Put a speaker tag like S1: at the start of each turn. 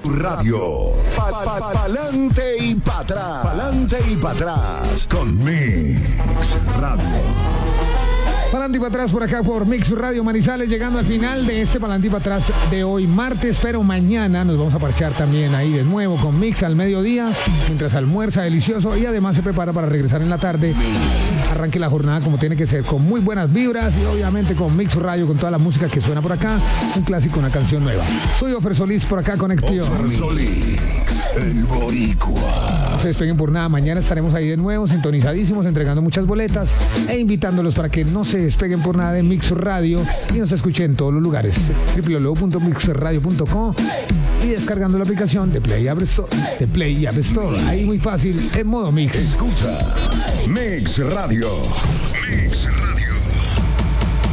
S1: Radio. Pa'lante y pa' atrás. Pa'lante y pa' atrás. Con Mix Radio.
S2: Pa'lante y para atrás por acá por Mix Radio Manizales, llegando al final de este Pa'lante y para atrás de hoy martes, pero mañana nos vamos a parchar también ahí de nuevo con Mix al mediodía, mientras almuerza delicioso y además se prepara para regresar en la tarde. Arranque la jornada como tiene que ser, con muy buenas vibras y obviamente con Mix Radio, con toda la música que suena por acá, un clásico, una canción nueva. Soy Ofer Solís por acá, Conexión.
S1: Ofer Solís, el boricua.
S2: No se despeguen por nada, mañana estaremos ahí de nuevo, sintonizadísimos, entregando muchas boletas e invitándolos para que no se despeguen por nada de Mix Radio y nos escuchen en todos los lugares. www.mixradio.com y descargando la aplicación de Play App Store. Ahí muy fácil, en modo Mix.
S1: Escucha Mix Radio. Mix Radio.